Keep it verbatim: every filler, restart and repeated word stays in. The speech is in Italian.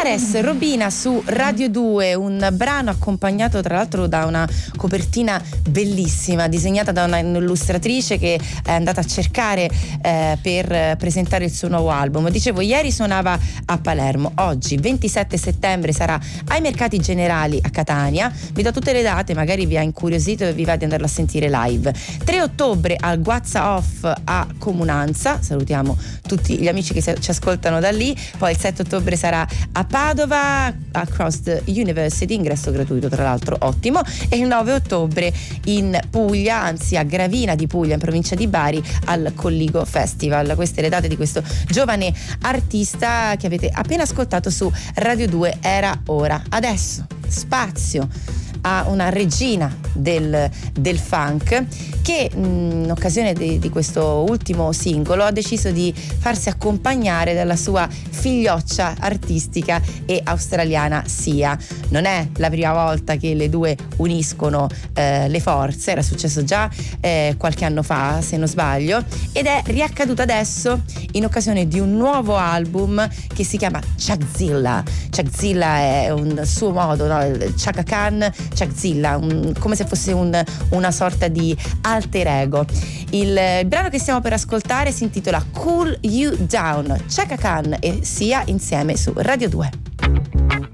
Ares, Robina su Radio due, un brano accompagnato tra l'altro da una copertina bellissima disegnata da un'illustratrice che è andata a cercare eh, per presentare il suo nuovo album. Dicevo, ieri suonava a Palermo, oggi ventisette settembre sarà ai Mercati Generali a Catania. Vi do tutte le date, magari vi ha incuriosito e vi va di andarlo a sentire live. tre ottobre al Guazza Off a Comunanza, salutiamo tutti gli amici che ci ascoltano da lì. Poi il sette ottobre sarà a Padova, Across the University, ingresso gratuito tra l'altro, ottimo. E il nove ottobre in Puglia, anzi a Gravina di Puglia, in provincia di Bari, al Colligo Festival. Queste le date di questo giovane artista che avete appena ascoltato su Radio due. Era ora. Adesso spazio a una regina del, del funk che in occasione di, di questo ultimo singolo ha deciso di farsi accompagnare dalla sua figlioccia artistica e australiana Sia. Non è la prima volta che le due uniscono eh, le forze, era successo già eh, qualche anno fa se non sbaglio, ed è riaccaduto adesso in occasione di un nuovo album che si chiama Chakzilla. Chakzilla è un suo modo, no? Chaka Khan, Chakzilla, un, come se fosse un, una sorta di alter ego. Il, il brano che stiamo per ascoltare si intitola Cool You Down, Chaka Khan e Sia insieme su Radio due.